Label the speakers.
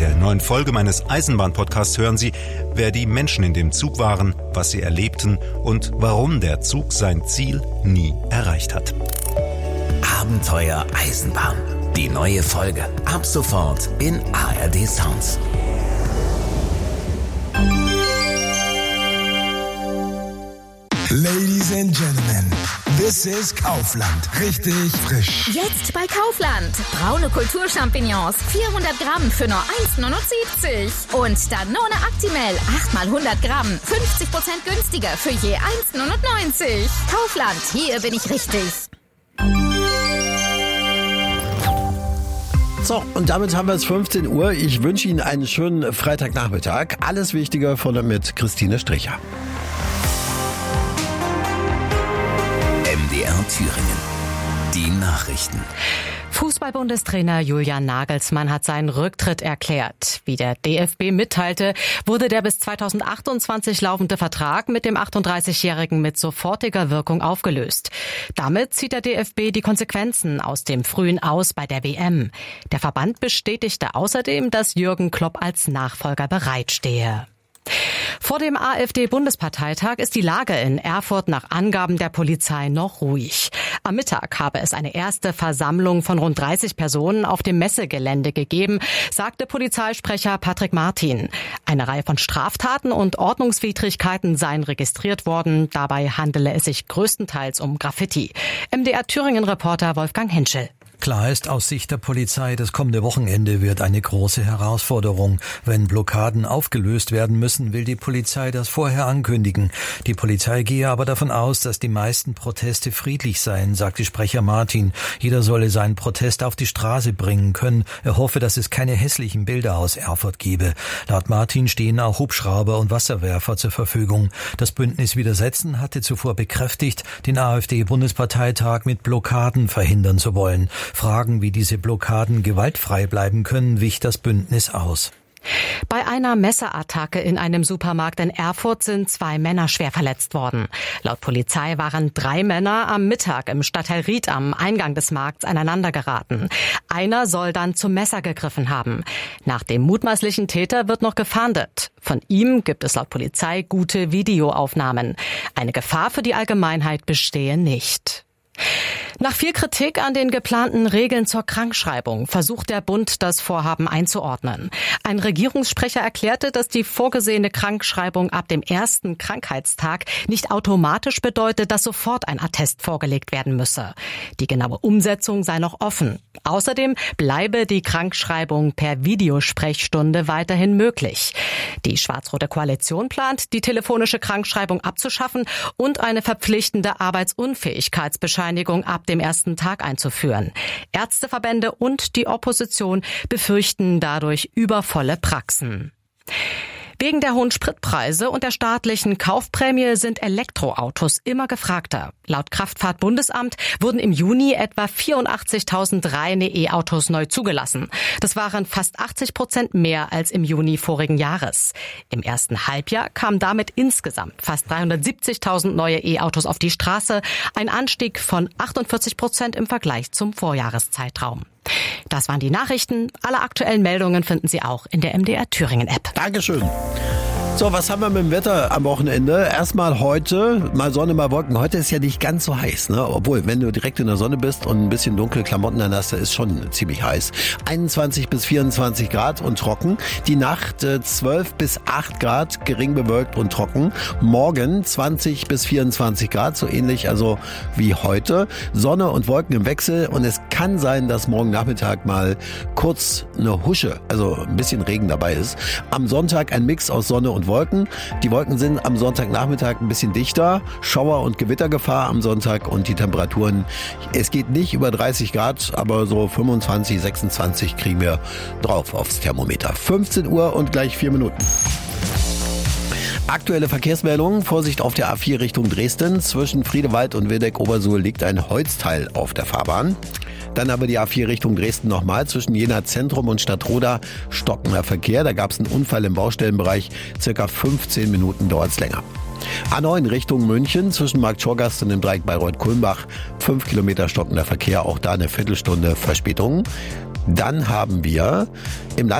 Speaker 1: der neuen Folge meines Eisenbahn-Podcasts hören Sie, wer die Menschen in dem Zug waren, was sie erlebten und warum der Zug sein Ziel nie erreicht hat.
Speaker 2: Abenteuer Eisenbahn. Die neue Folge ab sofort in ARD Sounds.
Speaker 3: Ladies and Gentlemen, this is Kaufland. Richtig frisch.
Speaker 4: Jetzt bei Kaufland. Braune Kulturchampignons, 400 Gramm für nur 1,79. Und Danone Actimel, 8 mal 100 Gramm, 50% günstiger für je 1,99. Kaufland, hier bin ich richtig.
Speaker 5: So, und damit haben wir es 15 Uhr. Ich wünsche Ihnen einen schönen Freitagnachmittag. Alles Wichtige von und mit Christine Stricher.
Speaker 2: MDR Thüringen. Die Nachrichten.
Speaker 6: Fußball-Bundestrainer Julian Nagelsmann hat seinen Rücktritt erklärt. Wie der DFB mitteilte, wurde der bis 2028 laufende Vertrag mit dem 38-Jährigen mit sofortiger Wirkung aufgelöst. Damit zieht der DFB die Konsequenzen aus dem frühen Aus bei der WM. Der Verband bestätigte außerdem, dass Jürgen Klopp als Nachfolger bereitstehe. Vor dem AfD-Bundesparteitag ist die Lage in Erfurt nach Angaben der Polizei noch ruhig. Am Mittag habe es eine erste Versammlung von rund 30 Personen auf dem Messegelände gegeben, sagte Polizeisprecher Patrick Martin. Eine Reihe von Straftaten und Ordnungswidrigkeiten seien registriert worden. Dabei handele es sich größtenteils um Graffiti. MDR Thüringen-Reporter Wolfgang Henschel.
Speaker 7: Klar ist aus Sicht der Polizei, das kommende Wochenende wird eine große Herausforderung. Wenn Blockaden aufgelöst werden müssen, will die Polizei das vorher ankündigen. Die Polizei gehe aber davon aus, dass die meisten Proteste friedlich seien, sagte Sprecher Martin. Jeder solle seinen Protest auf die Straße bringen können. Er hoffe, dass es keine hässlichen Bilder aus Erfurt gebe. Laut Martin stehen auch Hubschrauber und Wasserwerfer zur Verfügung. Das Bündnis Widersetzen hatte zuvor bekräftigt, den AfD-Bundesparteitag mit Blockaden verhindern zu wollen. Fragen, wie diese Blockaden gewaltfrei bleiben können, wich das Bündnis aus.
Speaker 6: Bei einer Messerattacke in einem Supermarkt in Erfurt sind 2 Männer schwer verletzt worden. Laut Polizei waren 3 Männer am Mittag im Stadtteil Ried am Eingang des Markts aneinander geraten. Einer soll dann zum Messer gegriffen haben. Nach dem mutmaßlichen Täter wird noch gefahndet. Von ihm gibt es laut Polizei gute Videoaufnahmen. Eine Gefahr für die Allgemeinheit bestehe nicht. Nach viel Kritik an den geplanten Regeln zur Krankschreibung versucht der Bund, das Vorhaben einzuordnen. Ein Regierungssprecher erklärte, dass die vorgesehene Krankschreibung ab dem ersten Krankheitstag nicht automatisch bedeutet, dass sofort ein Attest vorgelegt werden müsse. Die genaue Umsetzung sei noch offen. Außerdem bleibe die Krankschreibung per Videosprechstunde weiterhin möglich. Die schwarz-rote Koalition plant, die telefonische Krankschreibung abzuschaffen und eine verpflichtende Arbeitsunfähigkeitsbescheinigung ab dem ersten Tag einzuführen. Ärzteverbände und die Opposition befürchten dadurch übervolle Praxen. Wegen der hohen Spritpreise und der staatlichen Kaufprämie sind Elektroautos immer gefragter. Laut Kraftfahrtbundesamt wurden im Juni etwa 84.000 reine E-Autos neu zugelassen. Das waren fast 80% mehr als im Juni vorigen Jahres. Im ersten Halbjahr kamen damit insgesamt fast 370.000 neue E-Autos auf die Straße, ein Anstieg von 48% im Vergleich zum Vorjahreszeitraum. Das waren die Nachrichten. Alle aktuellen Meldungen finden Sie auch in der MDR Thüringen App.
Speaker 5: Dankeschön. So, was haben wir mit dem Wetter am Wochenende? Erstmal heute, mal Sonne, mal Wolken. Heute ist ja nicht ganz so heiß, ne? Obwohl, wenn du direkt in der Sonne bist und ein bisschen dunkle Klamotten dann hast, ist schon ziemlich heiß. 21 bis 24 Grad und trocken. Die Nacht 12 bis 8 Grad, gering bewölkt und trocken. Morgen 20 bis 24 Grad, so ähnlich also wie heute. Sonne und Wolken im Wechsel und es kann sein, dass morgen Nachmittag mal kurz eine Husche, also ein bisschen Regen dabei ist. Am Sonntag ein Mix aus Sonne und Wolken. Die Wolken sind am Sonntagnachmittag ein bisschen dichter. Schauer- und Gewittergefahr am Sonntag und die Temperaturen, es geht nicht über 30 Grad, aber so 25, 26 kriegen wir drauf aufs Thermometer. 15 Uhr und gleich 4 Minuten. Aktuelle Verkehrsmeldungen. Vorsicht auf der A4 Richtung Dresden. Zwischen Friedewald und Wildeck-Obersuhl liegt ein Holzteil auf der Fahrbahn. Dann aber die A4 Richtung Dresden nochmal. Zwischen Jena Zentrum und Stadtroda stockender Verkehr. Da gab es einen Unfall im Baustellenbereich. Circa 15 Minuten dauert es länger. A9 Richtung München zwischen Markt Schorgast und dem Dreieck Bayreuth-Kulmbach. 5 Kilometer stockender Verkehr. Auch da eine Viertelstunde Verspätung. Dann haben wir im